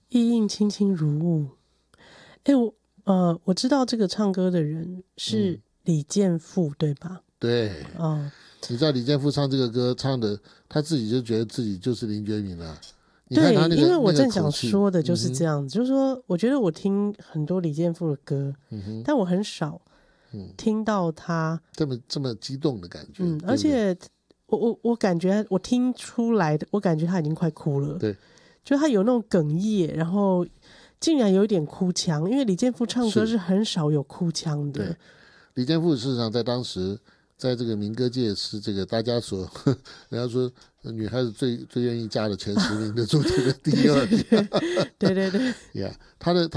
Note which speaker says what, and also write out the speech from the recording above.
Speaker 1: 意映卿卿如晤。我知道这个唱歌的人是李健富，对吧？
Speaker 2: 对，你知道李健富唱这个歌唱的，他自己就觉得自己就是林觉民了。你看他那个，
Speaker 1: 对，因为我正想
Speaker 2: 那个口气
Speaker 1: 说的就是这样子，就是说，我觉得我听很多李健富的歌，但我很少听到他
Speaker 2: 这么激动的感觉。对不对，
Speaker 1: 而且我感觉我听出来的，我感觉他已经快哭了。
Speaker 2: 对，
Speaker 1: 就他有那种哽咽，然后竟然有一点哭腔，因为李健富唱歌是很少有哭腔的。
Speaker 2: 对，李健富事实上在当时，在这个民歌界是这个大家人家说女孩子最愿意嫁的前10名的中间的第2。
Speaker 1: 对对对
Speaker 2: yeah, 他